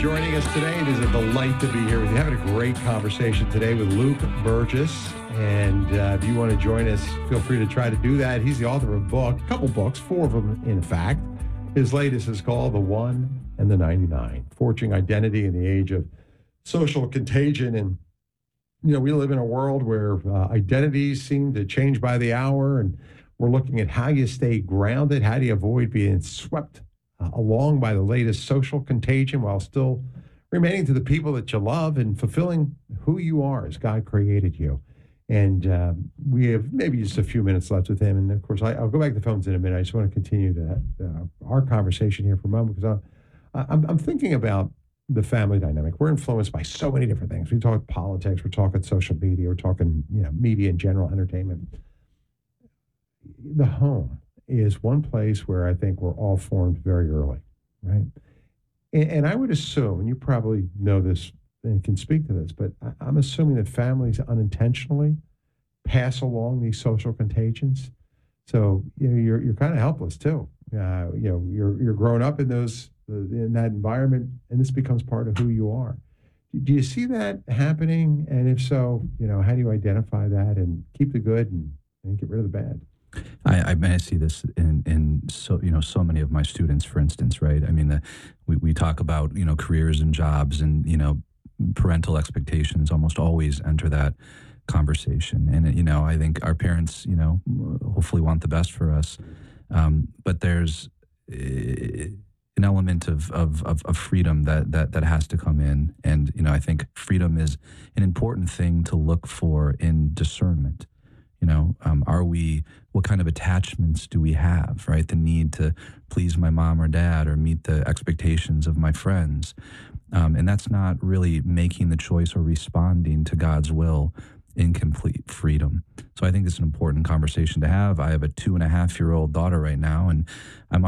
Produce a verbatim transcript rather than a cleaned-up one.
joining us today. It is a delight to be here with you. Having a great conversation today with Luke Burgess. And uh, if you want to join us, feel free to try to do that. He's the author of a book, a couple books, four of them, in fact. His latest is called The One and the ninety-nine, Forging Identity in the Age of Social Contagion. And, you know, we live in a world where uh, identities seem to change by the hour, and we're looking at how you stay grounded, how do you avoid being swept uh, along by the latest social contagion while still remaining to the people that you love and fulfilling who you are as God created you. And uh, we have maybe just a few minutes left with him. And of course, I, I'll go back to the phones in a minute. I just want to continue to, uh, our conversation here for a moment, because I'm, I'm, I'm thinking about the family dynamic. We're influenced by so many different things. We talk politics, we're talking social media, we're talking, you know, media in general, entertainment. The home is one place where I think we're all formed very early, right? And, and I would assume, and you probably know this and can speak to this, but I, I'm assuming that families unintentionally pass along these social contagions. So, you know, you're you're kind of helpless too. Uh, you know, you're you're growing up in those in that environment, and this becomes part of who you are. Do you see that happening? And if so, you know, how do you identify that and keep the good and, and get rid of the bad? I, I mean, I see this in, in so, you know, so many of my students, for instance, right? I mean, the, we, we talk about, you know, careers and jobs, and, you know, parental expectations almost always enter that conversation. And, you know, I think our parents, you know, hopefully want the best for us. Um, but there's uh, an element of, of, of, of freedom that, that, that has to come in. And, you know, I think freedom is an important thing to look for in discernment. You know, um, are we, what kind of attachments do we have, right? The need to please my mom or dad or meet the expectations of my friends. Um, and that's not really making the choice or responding to God's will in complete freedom. So I think it's an important conversation to have. I have a two and a half year old daughter right now, and I'm